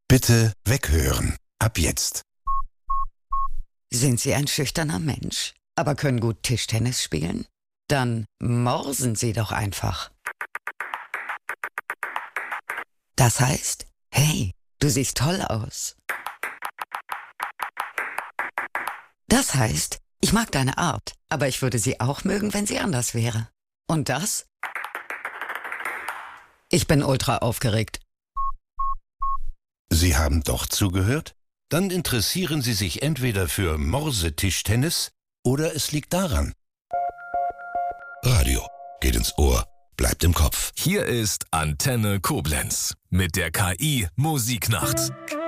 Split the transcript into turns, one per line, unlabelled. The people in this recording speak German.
Bitte weghören. Ab jetzt.
Sind Sie ein schüchterner Mensch, aber können gut Tischtennis spielen? Dann morsen Sie doch einfach. Das heißt, hey, du siehst toll aus. Das heißt, ich mag deine Art, aber ich würde sie auch mögen, wenn sie anders wäre. Und das? Ich bin ultra aufgeregt.
Sie haben doch zugehört? Dann interessieren Sie sich entweder für Morsetischtennis oder es liegt daran. Radio geht ins Ohr, bleibt im Kopf.
Hier ist Antenne Koblenz mit der KI Musiknacht.